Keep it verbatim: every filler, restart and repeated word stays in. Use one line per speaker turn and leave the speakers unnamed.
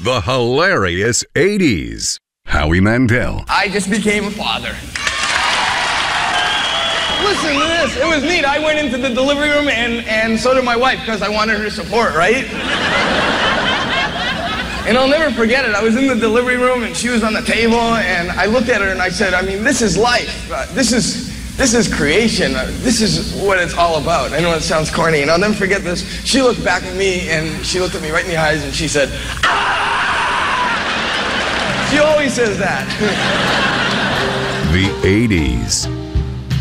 The hilarious eighties. Howie Mandel.
I just became a father. Listen to this. It was neat. I went into the delivery room, and, and so did my wife, because I wanted her support, right? And I'll never forget it. I was in the delivery room, and she was on the table, and I looked at her, and I said, I mean, this is life. Uh, this is, this is creation. Uh, this is what it's all about. I know it sounds corny, and I'll never forget this. She looked back at me, and she looked at me right in the eyes, and she said, ah! She always says that.
The eighties.